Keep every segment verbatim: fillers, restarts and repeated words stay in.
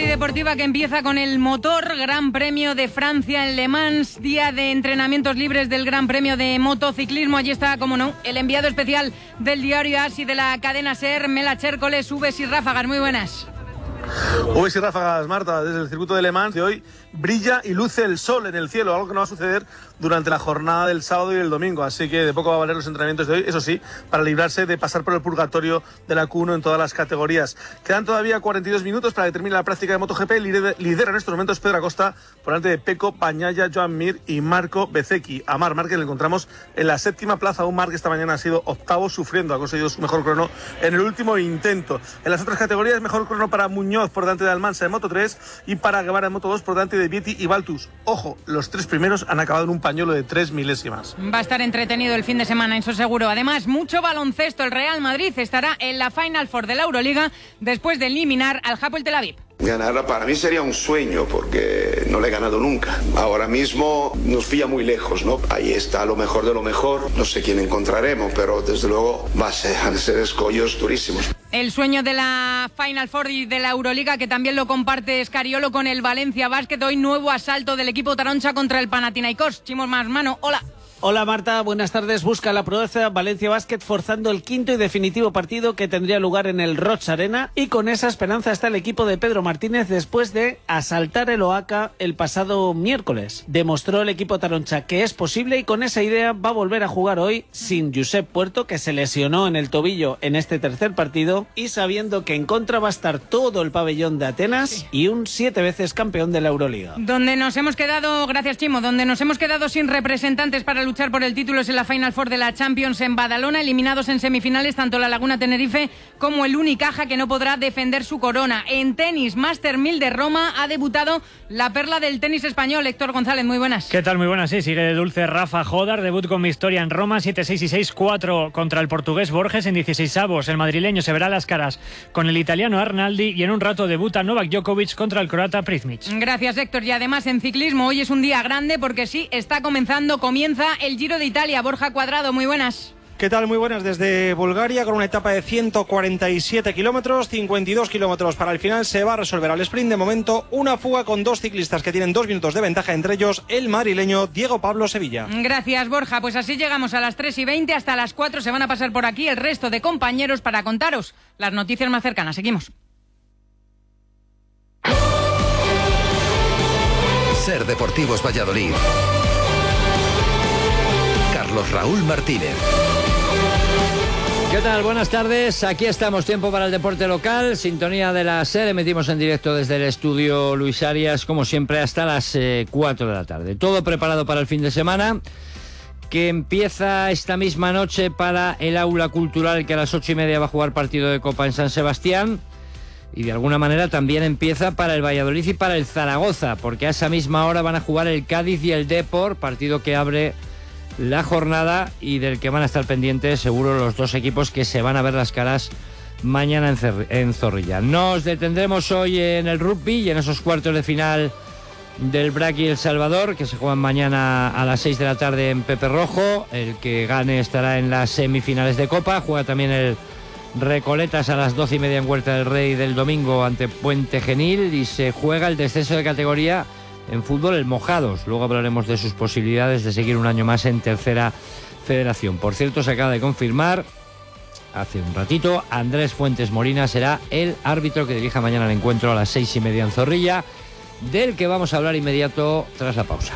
deportiva que empieza con el motor. Gran Premio de Francia en Le Mans, día de entrenamientos libres del Gran Premio de motociclismo. Allí está, como no, el enviado especial del diario AS y de la cadena SER, Mela Chércoles. Ubes y ráfagas, muy buenas. Ubes y ráfagas, Marta, desde el circuito de Le Mans de hoy brilla y luce el sol en el cielo, algo que no va a suceder durante la jornada del sábado y el domingo, así que de poco va a valer los entrenamientos de hoy, eso sí, para librarse de pasar por el purgatorio de la Q uno en todas las categorías. Quedan todavía cuarenta y dos minutos para que termine la práctica de MotoGP. Lidera en estos momentos Pedro Acosta por delante de Pecco Bagnaia, Joan Mir y Marco Bezzecchi. A Marc Márquez le encontramos en la séptima plaza, un Marc que esta mañana ha sido octavo sufriendo, ha conseguido su mejor crono en el último intento. En las otras categorías, mejor crono para Muñoz por delante de Almansa en Moto tres y para Guevara en Moto dos por delante de Vietti y Baltus. Ojo, los tres primeros han acabado en un pañuelo de tres milésimas. Va a estar entretenido el fin de semana, eso seguro. Además, mucho baloncesto. El Real Madrid estará en la Final Four de la Euroliga después de eliminar al Hapoel Tel Aviv. Ganarla para mí sería un sueño porque no le he ganado nunca. Ahora mismo nos pilla muy lejos, ¿no? Ahí está lo mejor de lo mejor. No sé quién encontraremos, pero desde luego va a ser, van a ser escollos durísimos. El sueño de la Final Four y de la Euroliga, que también lo comparte Scariolo con el Valencia Basket. Hoy nuevo asalto del equipo taroncha contra el Panathinaikos. Chimos más mano, hola. Hola Marta, buenas tardes. Busca la proeza Valencia Basket forzando el quinto y definitivo partido que tendría lugar en el Roig Arena, y con esa esperanza está el equipo de Pedro Martínez después de asaltar el Oaca el pasado miércoles. Demostró el equipo taroncha que es posible y con esa idea va a volver a jugar hoy sin Josep Puerto, que se lesionó en el tobillo en este tercer partido, y sabiendo que en contra va a estar todo el pabellón de Atenas sí. y un siete veces campeón de la Euroliga. Donde nos hemos quedado, gracias Chimo, donde nos hemos quedado sin representantes para el luchar por el título es en la Final Four de la Champions en Badalona, eliminados en semifinales tanto la Laguna Tenerife como el Unicaja, que no podrá defender su corona. En tenis, Master mil de Roma, ha debutado la perla del tenis español, Héctor González, muy buenas. ¿Qué tal? Muy buenas, sí, sigue de dulce Rafa Jodar, debut con victoria en Roma, siete seis y seis cuatro contra el portugués Borges en dieciseisavos. El madrileño se verá las caras con el italiano Arnaldi y en un rato debuta Novak Djokovic contra el croata Pricmic. Gracias, Héctor. Y además en ciclismo hoy es un día grande porque sí, está comenzando, comienza el Giro de Italia. Borja Cuadrado, muy buenas. ¿Qué tal? Muy buenas desde Bulgaria, con una etapa de ciento cuarenta y siete kilómetros, cincuenta y dos kilómetros para el final. Se va a resolver al sprint. De momento, una fuga con dos ciclistas que tienen dos minutos de ventaja, entre ellos el madrileño Diego Pablo Sevilla. Gracias, Borja. Pues así llegamos a las tres y veinte, hasta las cuatro se van a pasar por aquí el resto de compañeros para contaros las noticias más cercanas. Seguimos. SER Deportivos Valladolid. Carlos Raúl Martínez. ¿Qué tal? Buenas tardes. Aquí estamos, tiempo para el deporte local, sintonía de la SER. Emitimos en directo desde el estudio Luis Arias, como siempre, hasta las eh, cuatro de la tarde. Todo preparado para el fin de semana, que empieza esta misma noche para el Aula Cultural, que a las ocho y media va a jugar partido de Copa en San Sebastián. Y de alguna manera también empieza para el Valladolid y para el Zaragoza, porque a esa misma hora van a jugar el Cádiz y el Depor, partido que abre la jornada y del que van a estar pendientes seguro los dos equipos que se van a ver las caras mañana en, Cer- en Zorrilla. Nos detendremos hoy en el rugby y en esos cuartos de final del B R A C y El Salvador, que se juegan mañana a las seis de la tarde en Pepe Rojo. El que gane estará en las semifinales de Copa. Juega también el Recoletas a las doce y media en Huerta del Rey del domingo ante Puente Genil, y se juega el descenso de categoría en fútbol el Mojados. Luego hablaremos de sus posibilidades de seguir un año más en Tercera Federación. Por cierto, se acaba de confirmar hace un ratito, Andrés Fuentes Molina será el árbitro que dirija mañana el encuentro a las seis y media en Zorrilla, del que vamos a hablar inmediato tras la pausa.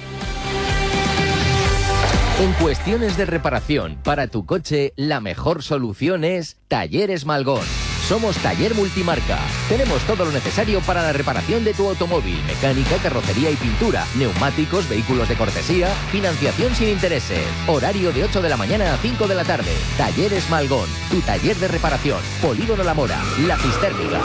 En cuestiones de reparación para tu coche, la mejor solución es Talleres Malgón. Somos Taller Multimarca. Tenemos todo lo necesario para la reparación de tu automóvil: mecánica, carrocería y pintura, neumáticos, vehículos de cortesía, financiación sin intereses. Horario de ocho de la mañana a cinco de la tarde. Talleres Malgón, tu taller de reparación. Polígono La Mora, La Cistérmiga.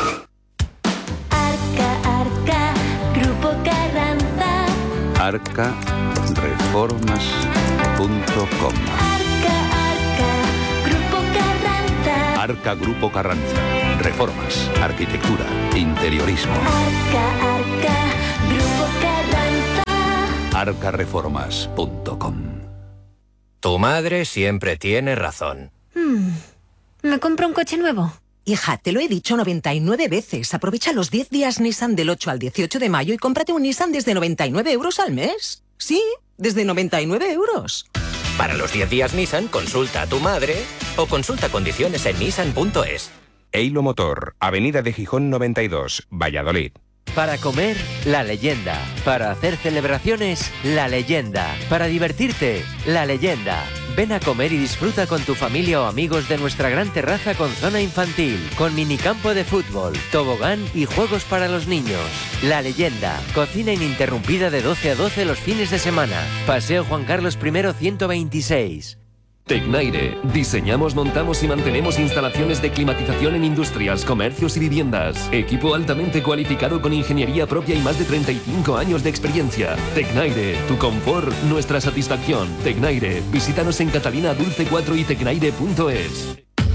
Arca, Arca, Grupo Carranza. arca reformas punto com. Arca, Arca, Grupo Carranza. Arca Grupo Carranza. Reformas, arquitectura, interiorismo. Arca, Arca, Grupo Carranza. arca reformas punto com. Tu madre siempre tiene razón. Hmm. ¿Me compro un coche nuevo? Hija, te lo he dicho noventa y nueve veces. Aprovecha los diez días Nissan del ocho al dieciocho de mayo y cómprate un Nissan desde noventa y nueve euros al mes. Sí, desde noventa y nueve euros. Para los diez días Nissan, consulta a tu madre o consulta condiciones en nissan punto es. Eilo Motor, Avenida de Gijón noventa y dos, Valladolid. Para comer, La Leyenda. Para hacer celebraciones, La Leyenda. Para divertirte, La Leyenda. Ven a comer y disfruta con tu familia o amigos de nuestra gran terraza con zona infantil, con minicampo de fútbol, tobogán y juegos para los niños. La Leyenda. Cocina ininterrumpida de doce a doce los fines de semana. Paseo Juan Carlos primero ciento veintiséis. Tecnaire. Diseñamos, montamos y mantenemos instalaciones de climatización en industrias, comercios y viviendas. Equipo altamente cualificado con ingeniería propia y más de treinta y cinco años de experiencia. Tecnaire. Tu confort, nuestra satisfacción. Tecnaire. Visítanos en Catalina Dulce cuatro y tecnaire punto es.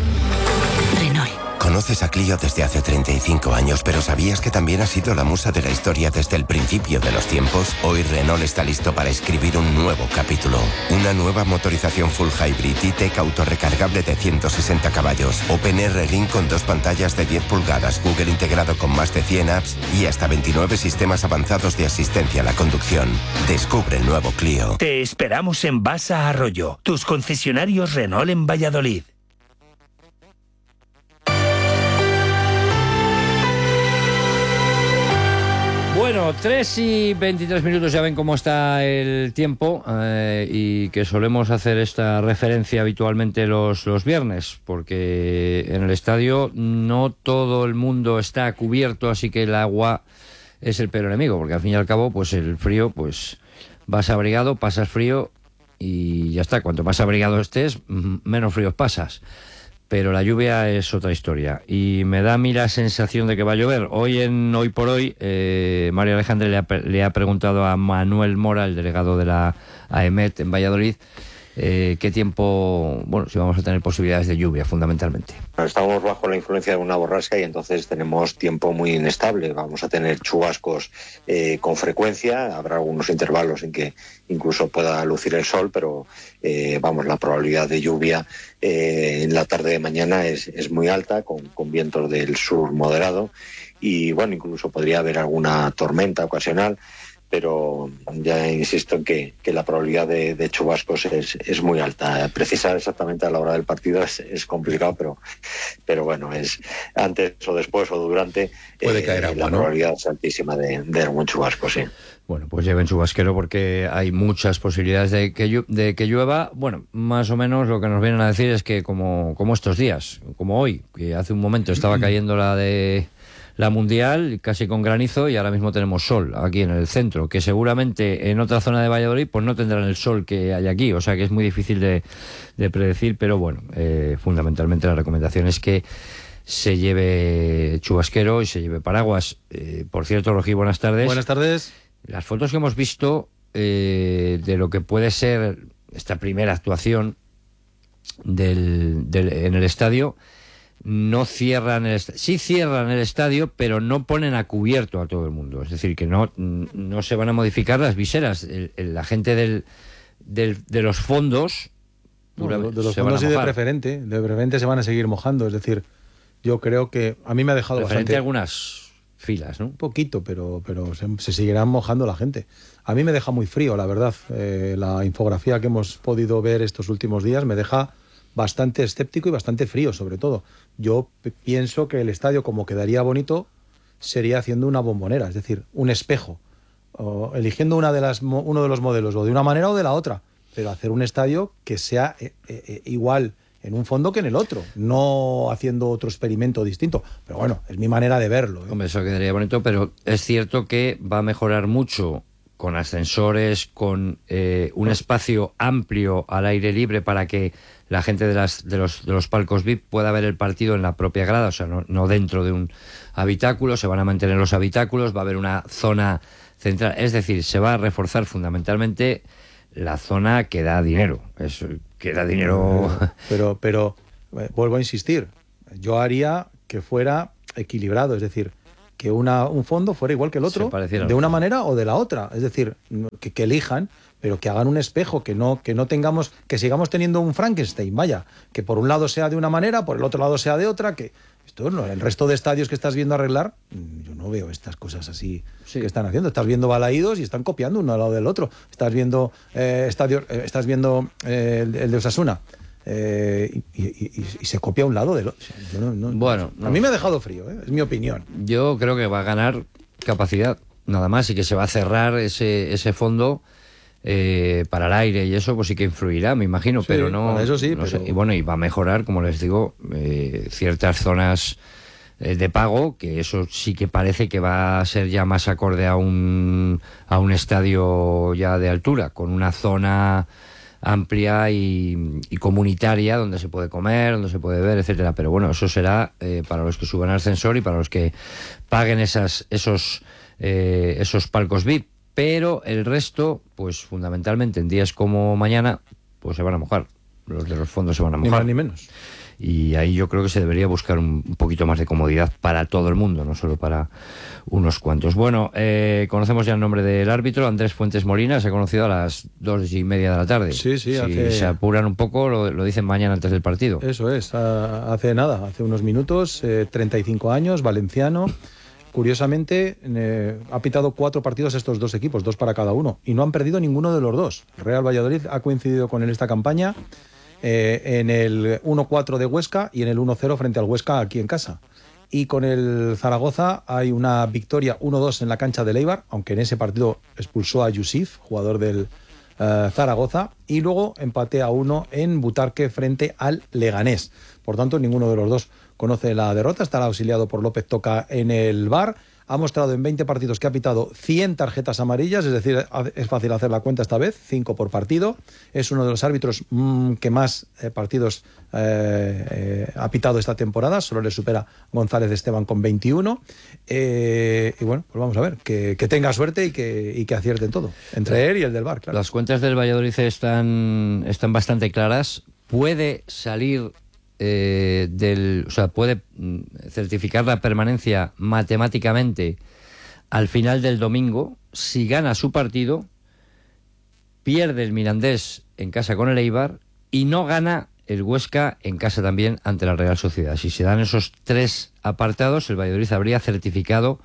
Conoces a Clio desde hace treinta y cinco años, pero ¿sabías que también ha sido la musa de la historia desde el principio de los tiempos? Hoy Renault está listo para escribir un nuevo capítulo. Una nueva motorización full hybrid E-Tech autorrecargable de ciento sesenta caballos, OpenR Link con dos pantallas de diez pulgadas, Google integrado con más de cien apps y hasta veintinueve sistemas avanzados de asistencia a la conducción. Descubre el nuevo Clio. Te esperamos en Basa Arroyo, tus concesionarios Renault en Valladolid. Bueno, tres y veintitrés minutos, ya ven cómo está el tiempo eh, y que solemos hacer esta referencia habitualmente los, los viernes, porque en el estadio no todo el mundo está cubierto, así que el agua es el peor enemigo, porque al fin y al cabo, pues el frío, pues vas abrigado, pasas frío y ya está. Cuanto más abrigado estés, menos frío pasas. Pero la lluvia es otra historia y me da a mí la sensación de que va a llover. Hoy en Hoy por Hoy, eh, Mario Alejandre le ha, le ha preguntado a Manuel Mora, el delegado de la A E M E T en Valladolid, eh, qué tiempo, bueno, si vamos a tener posibilidades de lluvia fundamentalmente. Estamos bajo la influencia de una borrasca y entonces tenemos tiempo muy inestable. Vamos a tener chubascos eh, con frecuencia, habrá algunos intervalos en que incluso pueda lucir el sol, pero eh, vamos, la probabilidad de lluvia eh, en la tarde de mañana es, es muy alta, con, con vientos del sur moderado y bueno, incluso podría haber alguna tormenta ocasional, pero ya insisto en que, que la probabilidad de, de chubascos es, es muy alta. Precisar exactamente a la hora del partido es, es complicado, pero, pero bueno, es antes o después o durante puede eh, caer agua, la ¿no? probabilidad es altísima de, de algún chubasco, sí. Bueno, pues lleven chubasquero porque hay muchas posibilidades de que, llu- de que llueva. Bueno, más o menos lo que nos vienen a decir es que como, como estos días, como hoy, que hace un momento estaba cayendo la de la Mundial, casi con granizo, y ahora mismo tenemos sol aquí en el centro, que seguramente en otra zona de Valladolid pues no tendrán el sol que hay aquí, o sea que es muy difícil de, de predecir, pero bueno, eh, fundamentalmente la recomendación es que se lleve chubasquero y se lleve paraguas. Eh, por cierto, Rogi, buenas tardes. Buenas tardes. Las fotos que hemos visto eh, de lo que puede ser esta primera actuación del, del, en el estadio no cierran el estadio. Sí cierran el estadio, pero no ponen a cubierto a todo el mundo. Es decir, que no, no se van a modificar las viseras. El, el, la gente del, del, de los fondos... No, de los fondos y de preferente. De preferente se van a seguir mojando. Es decir, yo creo que a mí me ha dejado preferente bastante... algunas filas, ¿no? Un poquito, pero, pero se, se seguirán mojando la gente. A mí me deja muy frío, la verdad. Eh, la infografía que hemos podido ver estos últimos días me deja bastante escéptico y bastante frío, sobre todo. Yo p- pienso que el estadio, como quedaría bonito, sería haciendo una bombonera, es decir, un espejo, o eligiendo una de las, mo- uno de los modelos, o de una manera o de la otra, pero hacer un estadio que sea eh, eh, igual en un fondo que en el otro, no haciendo otro experimento distinto. Pero bueno, es mi manera de verlo, ¿eh? Hombre, eso quedaría bonito, pero es cierto que va a mejorar mucho con ascensores, con eh, un espacio amplio al aire libre para que la gente de, las, de, los, de los palcos V I P pueda ver el partido en la propia grada, o sea, no, no dentro de un habitáculo. Se van a mantener los habitáculos, va a haber una zona central, es decir, se va a reforzar fundamentalmente la zona que da dinero, es, que da dinero... Pero, pero eh, vuelvo a insistir, yo haría que fuera equilibrado, es decir, que una, un fondo fuera igual que el otro, de una manera o de la otra, es decir, que, que elijan, pero que hagan un espejo, que no, que no tengamos, que sigamos teniendo un Frankenstein, vaya, que por un lado sea de una manera, por el otro lado sea de otra, que Esto no, el resto de estadios que estás viendo arreglar, yo no veo estas cosas así sí. que están haciendo. Estás viendo Balaídos y están copiando uno al lado del otro. Estás viendo eh, estadios, eh, estás viendo eh, el, el de Osasuna. Eh, y, y, y, y se copia a un lado del otro. Yo no, no, bueno, a mí me ha dejado frío, ¿eh? Es mi opinión. Yo creo que va a ganar capacidad, nada más, y que se va a cerrar ese, ese fondo eh, para el aire y eso, pues sí que influirá, me imagino, sí, pero no. Eso sí, no pero... sé. Y bueno, y va a mejorar, como les digo, eh, ciertas zonas eh, de pago, que eso sí que parece que va a ser ya más acorde a un, a un estadio ya de altura, con una zona amplia y, y comunitaria donde se puede comer, donde se puede ver, etcétera. Pero bueno, eso será eh, para los que suban al ascensor y para los que paguen esas, esos, eh, esos palcos V I P. Pero el resto, pues fundamentalmente en días como mañana, pues se van a mojar. Los de los fondos se van a mojar. Ni más ni menos. Y ahí yo creo que se debería buscar un, un poquito más de comodidad para todo el mundo, no solo para unos cuantos. Bueno, eh, conocemos ya el nombre del árbitro, Andrés Fuentes Molina, se ha conocido a las dos y media de la tarde. Sí, sí, si hace... se apuran un poco, lo, lo dicen mañana antes del partido. Eso es, hace nada, hace unos minutos, eh, treinta y cinco años, valenciano. Curiosamente, eh, ha pitado cuatro partidos estos dos equipos, dos para cada uno, y no han perdido ninguno de los dos. Real Valladolid ha coincidido con él esta campaña eh, en el uno cuatro de Huesca y en el uno cero frente al Huesca aquí en casa. Y con el Zaragoza hay una victoria uno dos en la cancha del Eibar, aunque en ese partido expulsó a Yusif, jugador del eh, Zaragoza, y luego empate a uno en Butarque frente al Leganés. Por tanto, ninguno de los dos conoce la derrota, estará auxiliado por López Toca en el V A R. Ha mostrado en veinte partidos que ha pitado cien tarjetas amarillas, es decir, es fácil hacer la cuenta esta vez, cinco por partido. Es uno de los árbitros mmm, que más eh, partidos eh, eh, ha pitado esta temporada, solo le supera González Esteban con veintiuno. Eh, y bueno, pues vamos a ver, que, que tenga suerte y que, y que acierte en todo, entre él y el del V A R, claro. Las cuentas del Valladolid están, están bastante claras. Puede salir... Eh, del, o sea, puede certificar la permanencia matemáticamente al final del domingo si gana su partido, pierde el Mirandés en casa con el Eibar y no gana el Huesca en casa también ante la Real Sociedad. Si se dan esos tres apartados, el Valladolid habría certificado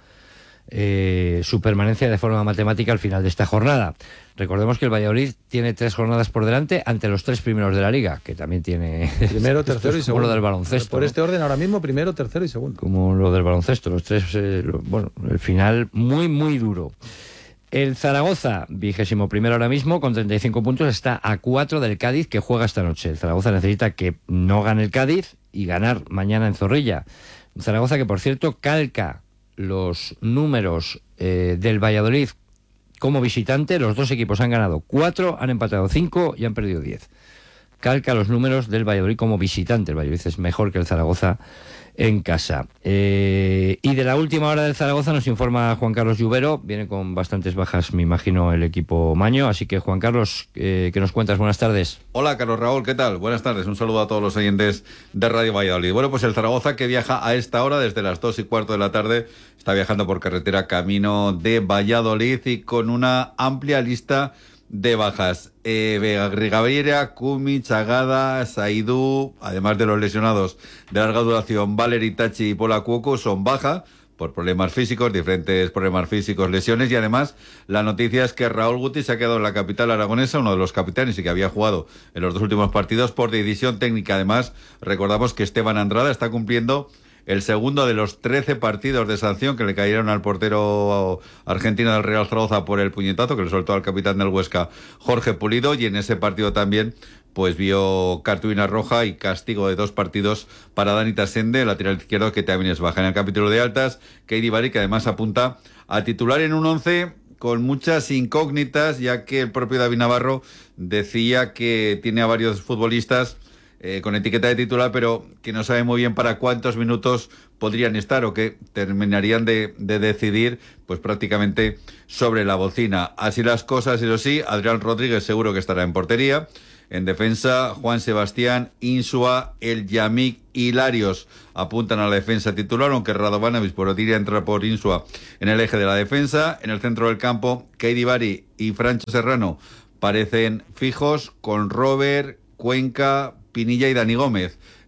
eh, su permanencia de forma matemática al final de esta jornada. Recordemos que el Valladolid tiene tres jornadas por delante ante los tres primeros de la Liga, que también tiene... Primero, tercero y segundo. Como lo del baloncesto. Por ¿no? este orden ahora mismo, primero, tercero y segundo. Como lo del baloncesto, los tres... Eh, lo, bueno, el final muy, muy duro. El Zaragoza, vigésimo primero ahora mismo, con treinta y cinco puntos, está a cuatro del Cádiz, que juega esta noche. El Zaragoza necesita que no gane el Cádiz y ganar mañana en Zorrilla. Un Zaragoza que, por cierto, calca los números eh, del Valladolid como visitante. Los dos equipos han ganado cuatro, han empatado cinco y han perdido diez. Calca los números del Valladolid como visitante. El Valladolid es mejor que el Zaragoza en casa. Eh, y de la última hora del Zaragoza nos informa Juan Carlos Lluvero. Viene con bastantes bajas, me imagino, el equipo Maño. Así que, Juan Carlos, eh, ¿qué nos cuentas? Buenas tardes. Hola, Carlos Raúl, ¿qué tal? Buenas tardes. Un saludo a todos los oyentes de Radio Valladolid. Bueno, pues el Zaragoza, que viaja a esta hora desde las dos y cuarto de la tarde, está viajando por carretera camino de Valladolid y con una amplia lista de bajas. Eh, Rigaviera, Kumi, Chagada, Saidú, además de los lesionados de larga duración, Valeri, Tachi y Pola Cuoco, son baja por problemas físicos, diferentes problemas físicos, lesiones, y además la noticia es que Raúl Guti se ha quedado en la capital aragonesa, uno de los capitanes y que había jugado en los dos últimos partidos por decisión técnica. Además, recordamos que Esteban Andrada está cumpliendo el segundo de los trece partidos de sanción que le cayeron al portero argentino del Real Zaragoza por el puñetazo que le soltó al capitán del Huesca, Jorge Pulido, y en ese partido también pues vio cartulina roja y castigo de dos partidos para Dani Tasende, lateral izquierdo, que también es baja. En el capítulo de altas, Keidi Bari, que además apunta a titular en un once con muchas incógnitas, ya que el propio David Navarro decía que tiene a varios futbolistas Eh, con etiqueta de titular, pero que no sabe muy bien para cuántos minutos podrían estar o que terminarían de, de decidir pues prácticamente sobre la bocina. Así las cosas, eso sí, Adrián Rodríguez seguro que estará en portería. En defensa, Juan Sebastián, Insua, El Yamik y Larios apuntan a la defensa titular, aunque Radovanovic podría entrar por Insua en el eje de la defensa. En el centro del campo, Keidi Bari y Francho Serrano parecen fijos, con Robert, Cuenca, Pinilla y Dani Gómez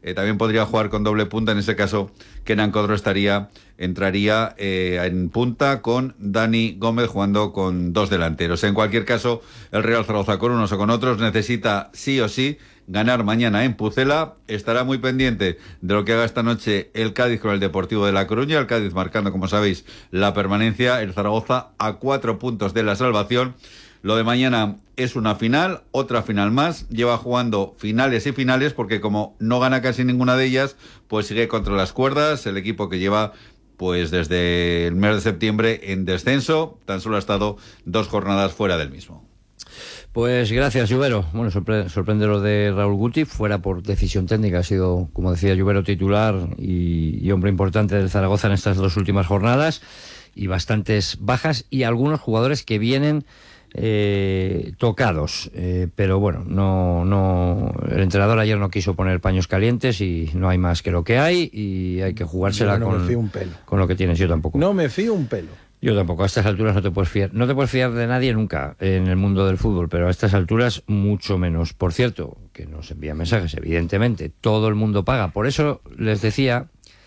eh, también podría jugar con doble punta. En ese caso, Kenan Codro estaría, entraría eh, en punta con Dani Gómez jugando con dos delanteros. En cualquier caso, el Real Zaragoza con unos o con otros necesita sí o sí ganar mañana en Pucela. Estará muy pendiente de lo que haga esta noche el Cádiz con el Deportivo de La Coruña. El Cádiz marcando, como sabéis, la permanencia. El Zaragoza a cuatro puntos de la salvación. Lo de mañana es una final, otra final más. Lleva jugando finales y finales porque como no gana casi ninguna de ellas, pues sigue contra las cuerdas. El equipo que lleva pues desde el mes de septiembre en descenso, tan solo ha estado dos jornadas fuera del mismo. Pues gracias, Lluvero. Bueno, sorpre- sorprende lo de Raúl Guti, fuera por decisión técnica. Ha sido, como decía Lluvero, titular y, y hombre importante del Zaragoza en estas dos últimas jornadas, y bastantes bajas y algunos jugadores que vienen eh, tocados. Eh, pero bueno, no, no, el entrenador ayer no quiso poner paños calientes y no hay más que lo que hay y hay que jugársela. Yo no con, me fío un pelo. Con lo que tienes. Yo tampoco. No me fío un pelo. Yo tampoco, a estas alturas no te puedes fiar. No te puedes fiar de nadie nunca en el mundo del fútbol, pero a estas alturas mucho menos. Por cierto, que nos envían mensajes, evidentemente, todo el mundo paga. Por eso les decía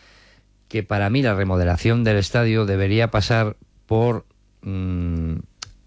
que para mí la remodelación del estadio debería pasar por mmm,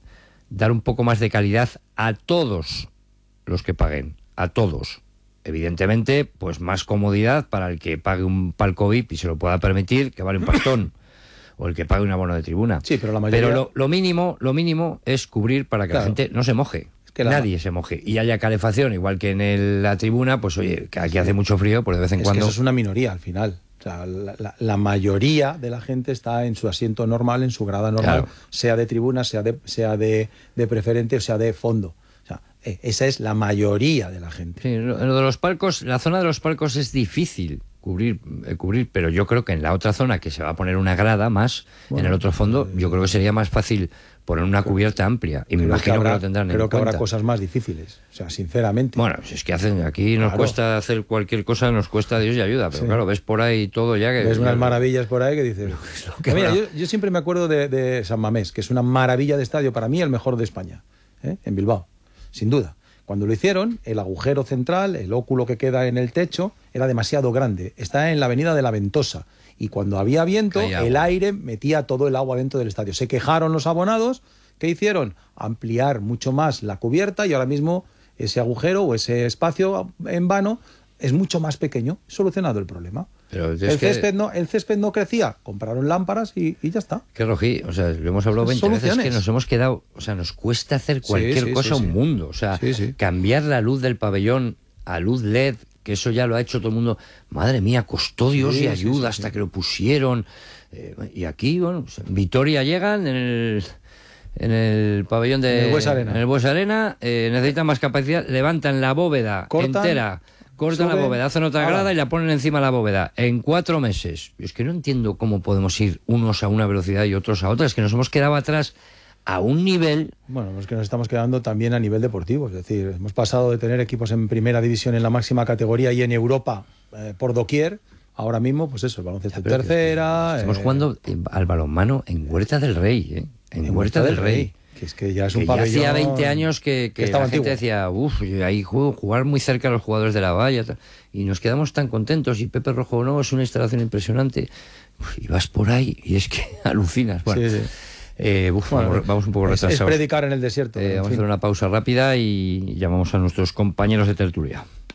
dar un poco más de calidad a todos los que paguen, a todos. Evidentemente, pues más comodidad para el que pague un palco V I P y se lo pueda permitir, que vale un pastón. O el que pague un abono de tribuna. Sí, pero la mayoría... Pero lo, lo mínimo, lo mínimo es cubrir para que claro. la gente no se moje. Es que la... Nadie se moje. Y haya calefacción, igual que en el, la tribuna, pues oye, que aquí hace mucho frío, pues de vez en es cuando... Que eso es una minoría al final. O sea, la, la, la mayoría de la gente está en su asiento normal, en su grada normal, claro. sea de tribuna, sea de, sea de, de preferente o sea de fondo. O sea, esa es la mayoría de la gente. Sí, lo de los palcos, la zona de los palcos es difícil cubrir, eh, cubrir, pero yo creo que en la otra zona, que se va a poner una grada más, bueno, en el otro fondo, yo creo que sería más fácil poner una cubierta amplia, y me imagino que, habrá, que lo tendrán en Creo que cuenta. Habrá cosas más difíciles, o sea, sinceramente. Bueno, si es que hacen aquí nos claro. cuesta hacer cualquier cosa, nos cuesta Dios y ayuda, pero sí. claro, ves por ahí todo ya que... Ves unas ya, maravillas por ahí que dices... Que mira, yo, yo siempre me acuerdo de, de San Mamés, que es una maravilla de estadio, para mí el mejor de España, ¿eh? En Bilbao, sin duda. Cuando lo hicieron, el agujero central, el óculo que queda en el techo, era demasiado grande. Está en la avenida de la Ventosa. Y cuando había viento, el aire metía todo el agua dentro del estadio. Se quejaron los abonados. ¿Qué hicieron? Ampliar mucho más la cubierta y ahora mismo ese agujero o ese espacio en vano es mucho más pequeño. Solucionado el problema. Pero es el, que... césped no, el césped no crecía, compraron lámparas y, y ya está. Que Rojí, o sea, lo hemos hablado veinte veces, que nos hemos quedado, o sea, nos cuesta hacer cualquier sí, sí, cosa sí, un sí. mundo, o sea, sí, sí. cambiar la luz del pabellón a luz L E D, que eso ya lo ha hecho todo el mundo, madre mía, costó Dios sí, y ayuda sí, sí, hasta sí. que lo pusieron, eh, y aquí, bueno, pues, en Vitoria llegan en el... En el pabellón de... En el Buesa Arena. En el Buesa Arena, eh, necesitan más capacidad, levantan la bóveda Cortan, entera... Cortan sube, la bóveda, hacen otra grada ahora. Y la ponen encima de la bóveda en cuatro meses. Es que no entiendo cómo podemos ir unos a una velocidad y otros a otra. Es que nos hemos quedado atrás a un nivel... Bueno, es que nos estamos quedando también a nivel deportivo. Es decir, hemos pasado de tener equipos en primera división en la máxima categoría y en Europa eh, por doquier. Ahora mismo, pues eso, el baloncesto en tercera... Es que estamos eh, jugando al balonmano en Huerta del Rey, ¿eh? En, en Huerta, Huerta del, del Rey. Rey. Que es que ya es un que pabellón... Ya hacía veinte años que, que, que la antiguo. gente decía, uff, ahí juego, jugar muy cerca a los jugadores de la valla, y nos quedamos tan contentos, y Pepe Rojo no, es una instalación impresionante, uf, y vas por ahí, y es que alucinas. Bueno, sí, sí. Eh, uf, bueno vamos, vamos un poco retrasados. Es predicar en el desierto. Eh, en vamos fin. a hacer una pausa rápida y llamamos a nuestros compañeros de tertulia.